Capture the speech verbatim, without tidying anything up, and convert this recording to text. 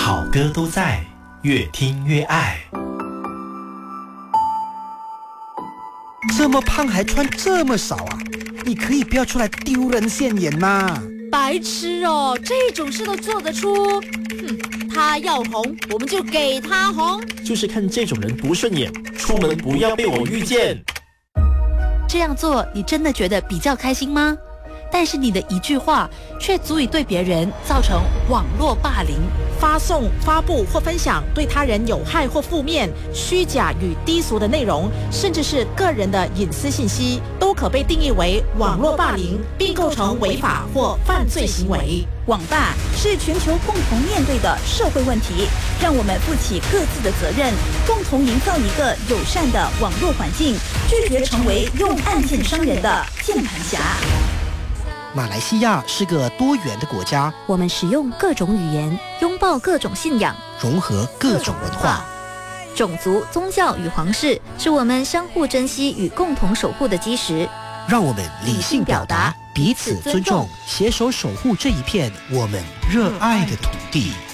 好歌都在，越听越爱。 这么胖还穿这么少啊？你可以不要出来丢人现眼吗？ 白痴哦，这种事都做得出。哼，他要红，我们就给他红。 就是看这种人不顺眼，出门不要被我遇见。 这样做，你真的觉得比较开心吗？但是你的一句话，却足以对别人造成网络霸凌。 发送、发布或分享对他人有害或负面、虚假与低俗的内容，甚至是个人的隐私信息，都可被定义为网络霸凌，并构成违法或犯罪行为。 网霸是全球共同面对的社会问题，让我们负起各自的责任，共同营造一个友善的网络环境，拒绝成为用案件伤人的键盘侠。 马来西亚是个多元的国家， 我们使用各种语言，拥抱各种信仰， 融合各种文化。 种族、宗教与皇室是我们相互珍惜与共同守护的基石。 让我们理性表达，彼此尊重，携手守护这一片我们热爱的土地。